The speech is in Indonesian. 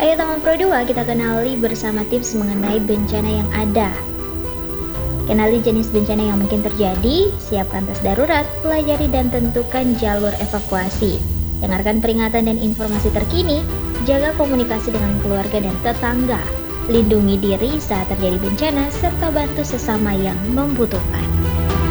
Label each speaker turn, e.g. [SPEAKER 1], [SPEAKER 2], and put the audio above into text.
[SPEAKER 1] Ayo teman Pro 2, kita kenali bersama tips mengenai bencana yang ada. Kenali jenis bencana yang mungkin terjadi, siapkan tas darurat, pelajari dan tentukan jalur evakuasi. Dengarkan peringatan dan informasi terkini, jaga komunikasi dengan keluarga dan tetangga, lindungi diri saat terjadi bencana, serta bantu sesama yang membutuhkan.